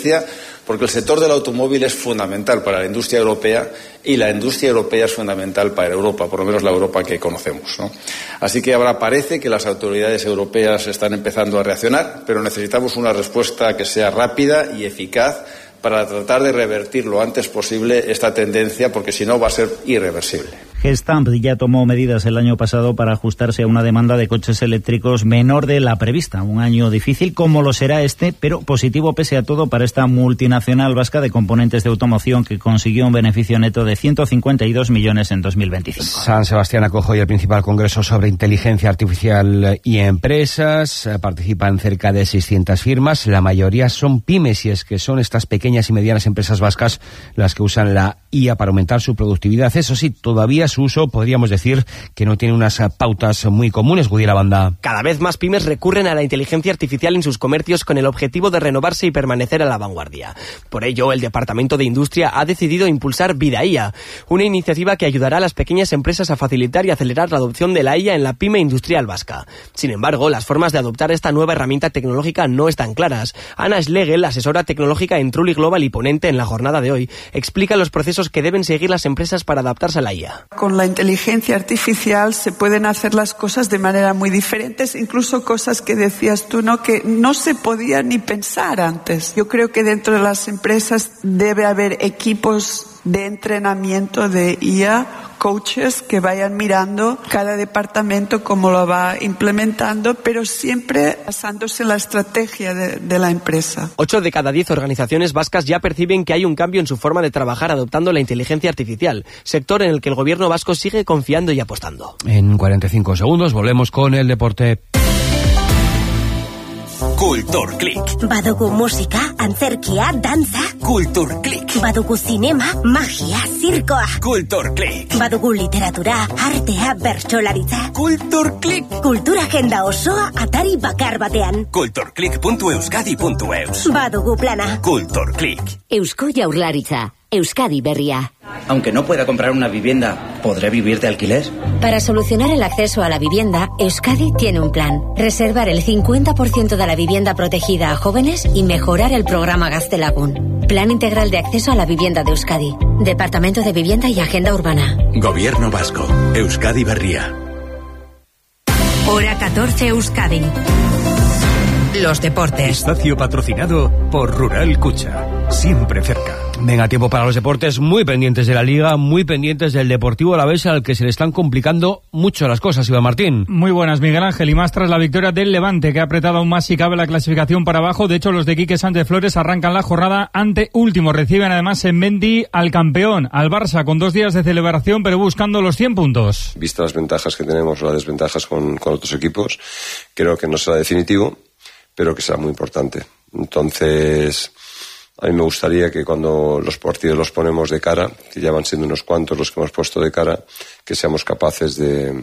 tendencia, porque el sector del automóvil es fundamental para la industria europea y la industria europea es fundamental para Europa, por lo menos la Europa que conocemos, ¿no? Así que ahora parece que las autoridades europeas están empezando a reaccionar, pero necesitamos una respuesta que sea rápida y eficaz para tratar de revertir lo antes posible esta tendencia, porque si no va a ser irreversible. Gestamp ya tomó medidas el año pasado para ajustarse a una demanda de coches eléctricos menor de la prevista. Un año difícil como lo será este, pero positivo pese a todo para esta multinacional vasca de componentes de automoción que consiguió un beneficio neto de 152 millones en 2025. San Sebastián acoge hoy el principal congreso sobre inteligencia artificial y empresas. Participan cerca de 600 firmas. La mayoría son pymes, y es que son estas pequeñas y medianas empresas vascas las que usan la IA para aumentar su productividad. Eso sí, todavía su uso podríamos decir que no tiene unas pautas muy comunes, Gudiela Banda. Cada vez más pymes recurren a la inteligencia artificial en sus comercios con el objetivo de renovarse y permanecer a la vanguardia. Por ello, el Departamento de Industria ha decidido impulsar Vida IA, una iniciativa que ayudará a las pequeñas empresas a facilitar y acelerar la adopción de la IA en la pyme industrial vasca. Sin embargo, las formas de adoptar esta nueva herramienta tecnológica no están claras. Ana Schlegel, asesora tecnológica en Trulli Global y ponente en la jornada de hoy, explica los procesos que deben seguir las empresas para adaptarse a la IA. Con la inteligencia artificial se pueden hacer las cosas de manera muy diferentes, incluso cosas que decías tú, ¿no?, que no se podía ni pensar antes. Yo creo que dentro de las empresas debe haber equipos de entrenamiento de IA, coaches que vayan mirando cada departamento cómo lo va implementando, pero siempre basándose en la estrategia de la empresa. 8 de cada 10 organizaciones vascas ya perciben que hay un cambio en su forma de trabajar adoptando la inteligencia artificial, sector en el que el gobierno vasco sigue confiando y apostando. En 45 segundos volvemos con el deporte. KulturClick. Badugu musika, antzerkia, dantza. KulturClick. Badugu zinema, magia, zirkoa. KulturClick. Badugu literatura, artea, bertsolaritza. KulturClick. Kultura agenda osoa atari bakar batean. KulturClick.euskadi.eus. Badugu plana. KulturClick. Eusko Jaurlaritza. Euskadi Berria. Aunque no pueda comprar una vivienda, ¿podré vivir de alquiler? Para solucionar el acceso a la vivienda, Euskadi tiene un plan. Reservar el 50% de la vivienda protegida a jóvenes y mejorar el programa Gaztelagun. Plan integral de acceso a la vivienda de Euskadi. Departamento de Vivienda y Agenda Urbana. Gobierno Vasco. Euskadi Berria. Hora 14 Euskadi. Los deportes. Espacio patrocinado por Rural Cucha. Siempre cerca. Venga, tiempo para los deportes, muy pendientes de la Liga, muy pendientes del Deportivo Alavés, al que se le están complicando mucho las cosas, Iván Martín. Muy buenas, Miguel Ángel, y más tras la victoria del Levante, que ha apretado aún más si cabe la clasificación para abajo. De hecho, los de Quique Sánchez Flores arrancan la jornada ante último. Reciben además en Mendy al campeón, al Barça, con 2 días de celebración, pero buscando los 100 puntos. Vistas las ventajas que tenemos o las desventajas con otros equipos, creo que no será definitivo, pero que será muy importante. Entonces, a mí me gustaría que cuando los partidos los ponemos de cara, que ya van siendo unos cuantos los que hemos puesto de cara, que seamos capaces de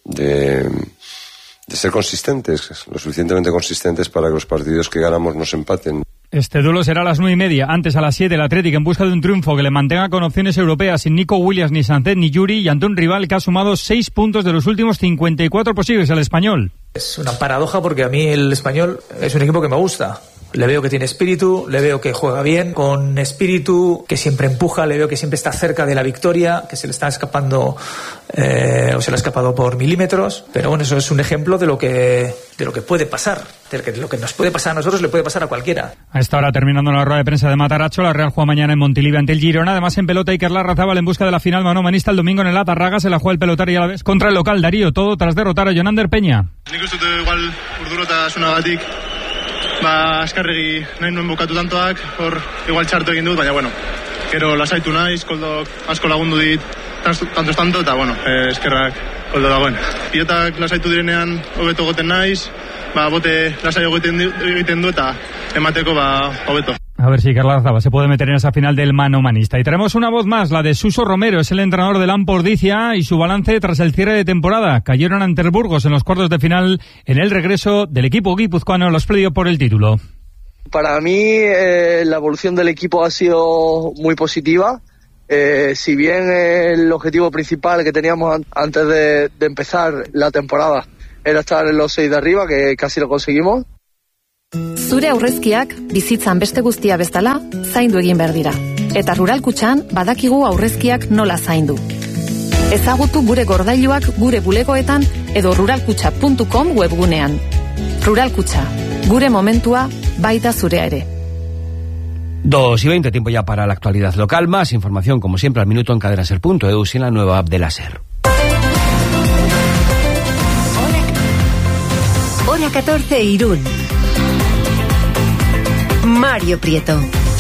ser consistentes, lo suficientemente consistentes para que los partidos que ganamos nos empaten. Este duelo será a las 9:30. Antes, a las 7, el Athletic en busca de un triunfo que le mantenga con opciones europeas, sin Nico Williams, ni Sancet, ni Yuri, y ante un rival que ha sumado 6 puntos de los últimos 54 posibles, el Español. Es una paradoja porque a mí el Español es un equipo que me gusta. Le veo que tiene espíritu, le veo que juega bien, con espíritu, que siempre empuja, le veo que siempre está cerca de la victoria, que se le está escapando o se le ha escapado por milímetros. Pero bueno, eso es un ejemplo de lo que puede pasar, de lo que nos puede pasar a nosotros le puede pasar a cualquiera. A esta hora, terminando la rueda de prensa de Mataracho, la Real juega mañana en Montilivi ante el Girona. Además, en pelota, Iker Larrazábal en busca de la final manomanista el domingo en el Atarraga. Se la juega el Pelotari Alavés contra el local Darío, todo tras derrotar a Jonander Peña. Nik uste dut igual urdurasunagatik askarregi nahi nuen bukatu tantoak, hor igual txartu egin dut, baina bueno, gero lasaitu naiz, Koldok asko lagundu dit tanto, eta bueno, eskerrak Koldo dagoen. Pilotak lasaitu direnean hobeto goten naiz, bote lasai egiten du eta emateko hobeto. A ver si Carla se puede meter en esa final del manomanista. Y tenemos una voz más, la de Suso Romero, es el entrenador del Ampordicia, y su balance tras el cierre de temporada. Cayeron ante el Burgos en los cuartos de final en el regreso del equipo guipuzcoano a los playoffs por el título. Para mí la evolución del equipo ha sido muy positiva. Si bien el objetivo principal que teníamos antes de empezar la temporada era estar en los 6 de arriba, que casi lo conseguimos, Zure aurrezkiak bizitzan beste guztia bezala zaindu egin behar dira. Eta Rural Kutxan badakigu aurrezkiak nola zaindu. Ezagutu gure gordailuak gure bulegoetan edo ruralkutxa.com webgunean. Rural Kutxa, gure momentua baita zurea ere. 2:20, tiempo ya para la actualidad local. Más información, como siempre, al minuto en cadenaser.eus y en la nueva app de la SER. Hora 14, Irún. Mario Prieto.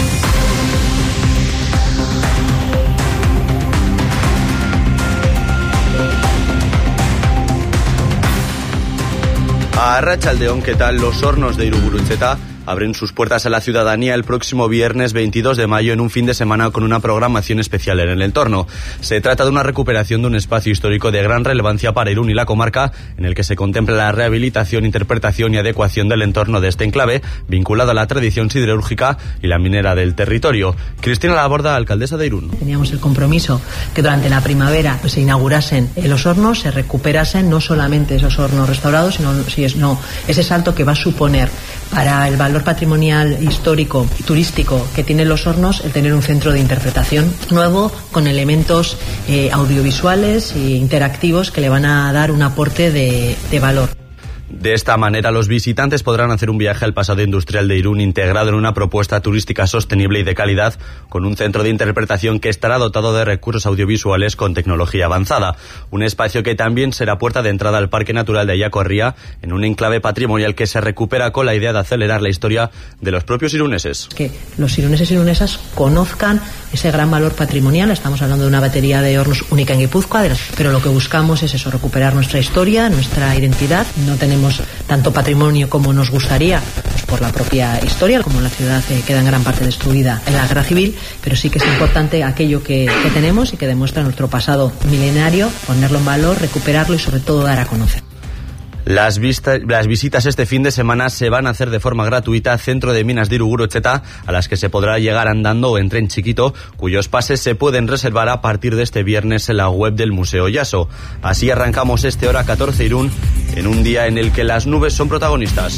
A Arratsaldeon, ¿qué tal? Los hornos de Irugurutzeta abren sus puertas a la ciudadanía el próximo viernes 22 de mayo en un fin de semana con una programación especial en el entorno. Se trata de una recuperación de un espacio histórico de gran relevancia para Irún y la comarca, en el que se contempla la rehabilitación, interpretación y adecuación del entorno de este enclave, vinculado a la tradición siderúrgica y la minera del territorio. Cristina Laborda, alcaldesa de Irún. Teníamos el compromiso que durante la primavera se inaugurasen los hornos, se recuperasen no solamente esos hornos restaurados, sino ese salto que va a suponer para el valor patrimonial histórico y turístico que tienen los hornos el tener un centro de interpretación nuevo con elementos audiovisuales e interactivos que le van a dar un aporte de valor. De esta manera, los visitantes podrán hacer un viaje al pasado industrial de Irún integrado en una propuesta turística sostenible y de calidad, con un centro de interpretación que estará dotado de recursos audiovisuales con tecnología avanzada. Un espacio que también será puerta de entrada al Parque Natural de Ayacorría, en un enclave patrimonial que se recupera con la idea de acelerar la historia de los propios iruneses. Que los iruneses y irunesas conozcan ese gran valor patrimonial. Estamos hablando de una batería de hornos única en Guipúzcoa, pero lo que buscamos es eso, recuperar nuestra historia, nuestra identidad. No tenemos tanto patrimonio como nos gustaría, pues por la propia historia, como la ciudad queda en gran parte destruida en la guerra civil, pero sí que es importante aquello que tenemos y que demuestra nuestro pasado milenario, ponerlo en valor, recuperarlo y sobre todo dar a conocer. Las visitas este fin de semana se van a hacer de forma gratuita al Centro de Minas de Irugurutzeta, a las que se podrá llegar andando o en tren chiquito, cuyos pases se pueden reservar a partir de este viernes en la web del Museo Yaso. Así arrancamos este Hora 14 Irún, en un día en el que las nubes son protagonistas.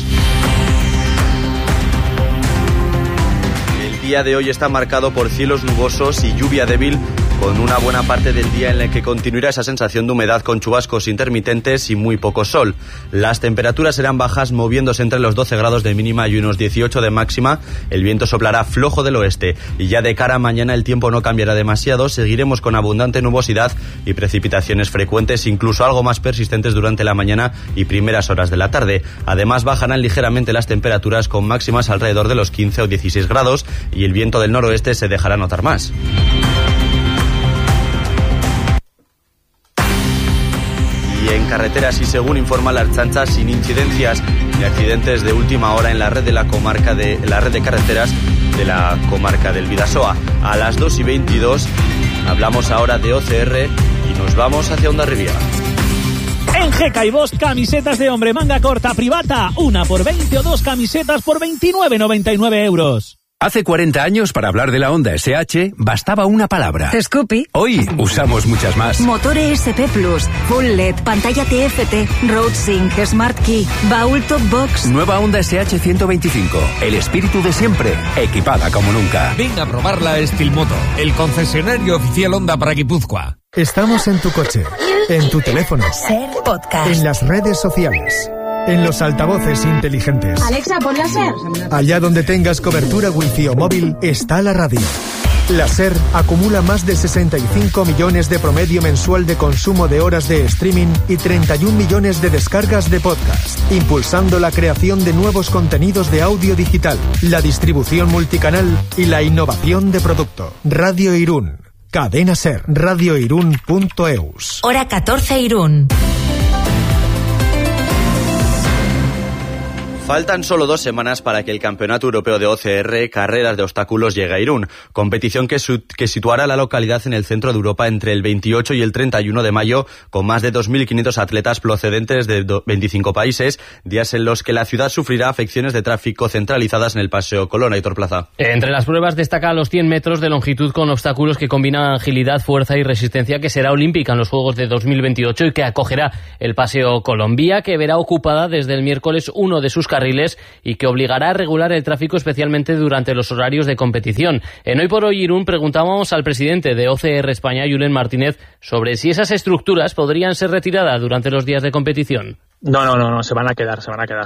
El día de hoy está marcado por cielos nubosos y lluvia débil, con una buena parte del día en la que continuará esa sensación de humedad con chubascos intermitentes y muy poco sol. Las temperaturas serán bajas, moviéndose entre los 12 grados de mínima y unos 18 de máxima. El viento soplará flojo del oeste y ya de cara a mañana el tiempo no cambiará demasiado. Seguiremos con abundante nubosidad y precipitaciones frecuentes, incluso algo más persistentes durante la mañana y primeras horas de la tarde. Además bajarán ligeramente las temperaturas, con máximas alrededor de los 15 o 16 grados, y el viento del noroeste se dejará notar más. Y en carreteras, y según informa la Ertzaintza, sin incidencias ni accidentes de última hora en la red de la red de carreteras de la comarca del Bidasoa. A las 2:22 hablamos ahora de OCR y nos vamos hacia Hondarribia. En GK y Bosch, camisetas de hombre manga corta privada, una por 20 o dos camisetas por 29,99 euros. Hace 40 años, para hablar de la Honda SH, bastaba una palabra. Scoopy. Hoy usamos muchas más. Motor ESP Plus, Full LED, pantalla TFT, Road Sync, Smart Key, baúl Top Box. Nueva Honda SH 125. El espíritu de siempre, equipada como nunca. Ven a probarla a Estilmoto, el concesionario oficial Honda para Guipúzcoa. Estamos en tu coche, en tu teléfono, SER Podcast, en las redes sociales, en los altavoces inteligentes. Alexa, pon la SER. Allá donde tengas cobertura wifi o móvil, está la radio. La SER acumula más de 65 millones de promedio mensual de consumo de horas de streaming y 31 millones de descargas de podcast, impulsando la creación de nuevos contenidos de audio digital, la distribución multicanal y la innovación de producto. Radio Irún. Cadena SER. radioirún.eus. Hora 14 Irún. Faltan solo 2 semanas para que el Campeonato Europeo de OCR Carreras de Obstáculos llegue a Irún, competición que situará a la localidad en el centro de Europa entre el 28 y el 31 de mayo, con más de 2.500 atletas procedentes de 25 países, días en los que la ciudad sufrirá afecciones de tráfico centralizadas en el Paseo Colón. Aitor Plaza. Entre las pruebas destaca los 100 metros de longitud con obstáculos que combinan agilidad, fuerza y resistencia, que será olímpica en los Juegos de 2028 y que acogerá el Paseo Colón, vía que verá ocupada desde el miércoles uno de sus carriles y que obligará a regular el tráfico especialmente durante los horarios de competición. En Hoy por Hoy Irún preguntábamos al presidente de OCR España, Julen Martínez, sobre si esas estructuras podrían ser retiradas durante los días de competición. No, se van a quedar.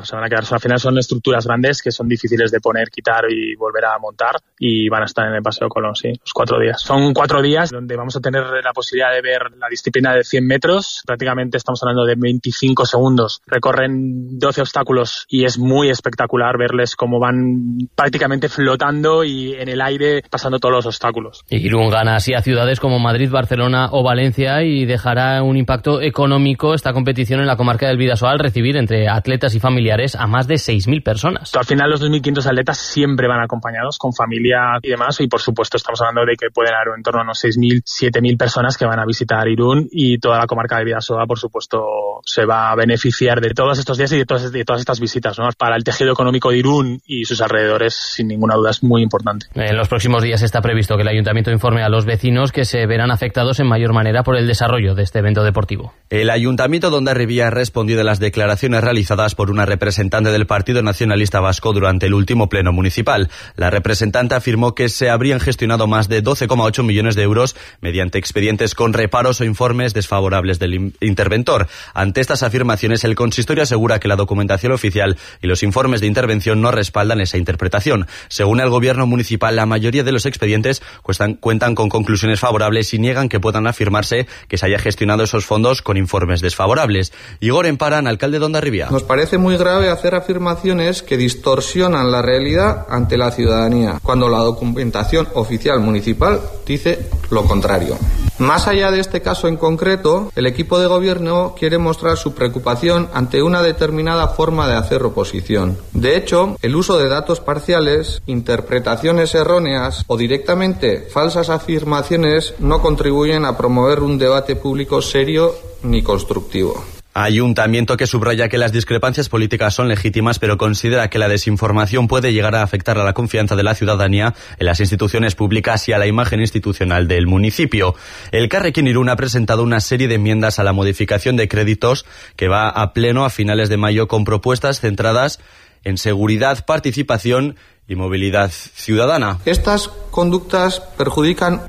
Al final son estructuras grandes que son difíciles de poner, quitar y volver a montar, y van a estar en el Paseo Colón, sí, los 4 días. Son 4 días donde vamos a tener la posibilidad de ver la disciplina de 100 metros. Prácticamente estamos hablando de 25 segundos. Recorren 12 obstáculos y es muy espectacular verles cómo van prácticamente flotando y en el aire pasando todos los obstáculos. Irún gana así a ciudades como Madrid, Barcelona o Valencia y dejará un impacto económico esta competición en la comarca del Bidasoa al recibir entre atletas y familiares a más de 6.000 personas. Al final los 2.500 atletas siempre van acompañados con familia y demás, y por supuesto estamos hablando de que pueden haber en torno a unos 6.000, 7.000 personas que van a visitar Irún, y toda la comarca del Bidasoa por supuesto se va a beneficiar de todos estos días y de todas estas visitas, ¿no? Para el tejido económico de Irún y sus alrededores, sin ninguna duda, es muy importante. En los próximos días está previsto que el Ayuntamiento informe a los vecinos que se verán afectados en mayor manera por el desarrollo de este evento deportivo. El Ayuntamiento de Hondarribia ha respondido a las declaraciones realizadas por una representante del Partido Nacionalista Vasco durante el último pleno municipal. La representante afirmó que se habrían gestionado más de 12,8 millones de euros mediante expedientes con reparos o informes desfavorables del interventor. Ante estas afirmaciones, el consistorio asegura que la documentación oficial y los informes de intervención no respaldan esa interpretación. Según el gobierno municipal, la mayoría de los expedientes cuentan con conclusiones favorables y niegan que puedan afirmarse que se haya gestionado esos fondos con informes desfavorables. Igor Emparan, alcalde de Hondarribia. Nos parece muy grave hacer afirmaciones que distorsionan la realidad ante la ciudadanía, cuando la documentación oficial municipal dice lo contrario. Más allá de este caso en concreto, el equipo de gobierno quiere mostrar su preocupación ante una determinada forma de hacer oposición. De hecho, el uso de datos parciales, interpretaciones erróneas o directamente falsas afirmaciones no contribuyen a promover un debate público serio ni constructivo. Ayuntamiento que subraya que las discrepancias políticas son legítimas, pero considera que la desinformación puede llegar a afectar a la confianza de la ciudadanía en las instituciones públicas y a la imagen institucional del municipio. El Carrequín Irún ha presentado una serie de enmiendas a la modificación de créditos que va a pleno a finales de mayo, con propuestas centradas en seguridad, participación y movilidad ciudadana. Estas conductas perjudican.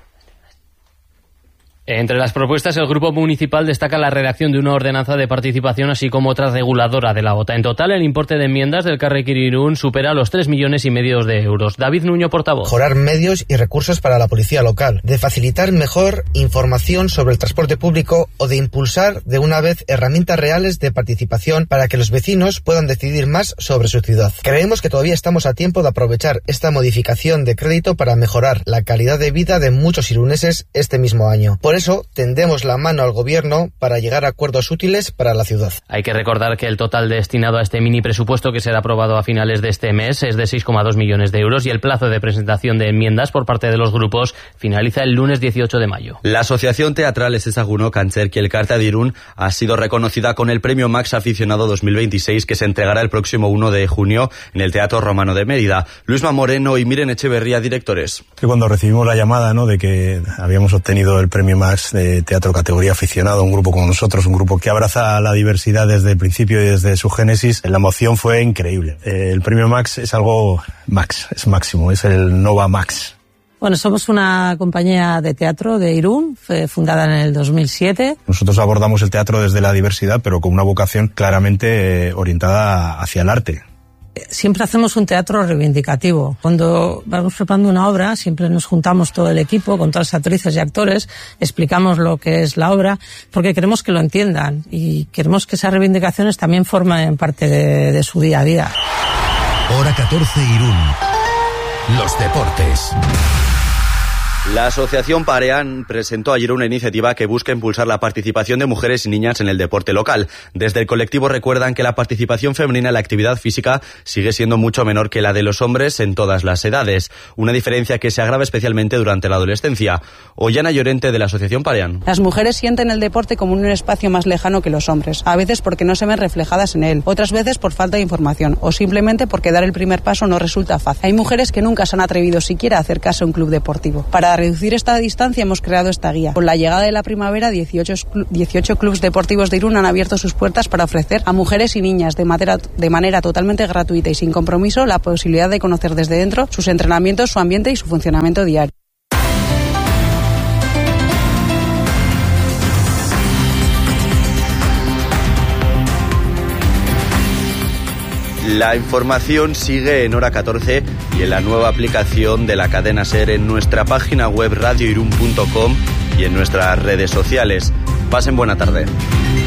Entre las propuestas, el Grupo Municipal destaca la redacción de una ordenanza de participación, así como otra reguladora de la OTA. En total, el importe de enmiendas del Carrequín Irún supera los 3,5 millones de euros. David Nuño, portavoz. Mejorar medios y recursos para la policía local, de facilitar mejor información sobre el transporte público o de impulsar de una vez herramientas reales de participación para que los vecinos puedan decidir más sobre su ciudad. Creemos que todavía estamos a tiempo de aprovechar esta modificación de crédito para mejorar la calidad de vida de muchos iruneses este mismo año. Por eso, tendemos la mano al gobierno para llegar a acuerdos útiles para la ciudad. Hay que recordar que el total destinado a este mini presupuesto, que será aprobado a finales de este mes, es de 6,2 millones de euros, y el plazo de presentación de enmiendas por parte de los grupos finaliza el lunes 18 de mayo. La Asociación Teatral Ezezaguno Kantzerki Elkartea de Irún ha sido reconocida con el Premio Max Aficionado 2026, que se entregará el próximo 1 de junio en el Teatro Romano de Mérida. Luisma Moreno y Miren Echeverría, directores. Cuando recibimos la llamada, ¿no?, de que habíamos obtenido el Premio Max de teatro categoría aficionado, un grupo como nosotros, un grupo que abraza la diversidad desde el principio y desde su génesis, la emoción fue increíble. El premio Max es algo Max, es máximo, es el Nova Max. Bueno, somos una compañía de teatro de Irún, fue fundada en el 2007. Nosotros abordamos el teatro desde la diversidad, pero con una vocación claramente orientada hacia el arte. Siempre hacemos un teatro reivindicativo. Cuando vamos preparando una obra, siempre nos juntamos todo el equipo, con todas las actrices y actores, explicamos lo que es la obra, porque queremos que lo entiendan y queremos que esas reivindicaciones también formen parte de su día a día. Hora 14 Irún. Los deportes. La asociación Parean presentó ayer una iniciativa que busca impulsar la participación de mujeres y niñas en el deporte local. Desde el colectivo recuerdan que la participación femenina en la actividad física sigue siendo mucho menor que la de los hombres en todas las edades, una diferencia que se agrava especialmente durante la adolescencia. Ollana Llorente, de la asociación Parean. Las mujeres sienten el deporte como un espacio más lejano que los hombres, a veces porque no se ven reflejadas en él, otras veces por falta de información o simplemente porque dar el primer paso no resulta fácil. Hay mujeres que nunca se han atrevido siquiera a acercarse a un club deportivo. Para Para reducir esta distancia hemos creado esta guía. Con la llegada de la primavera, 18 clubes deportivos de Irún han abierto sus puertas para ofrecer a mujeres y niñas de manera totalmente gratuita y sin compromiso la posibilidad de conocer desde dentro sus entrenamientos, su ambiente y su funcionamiento diario. La información sigue en Hora 14 y en la nueva aplicación de la cadena SER en nuestra página web radioirun.com y en nuestras redes sociales. Pasen buena tarde.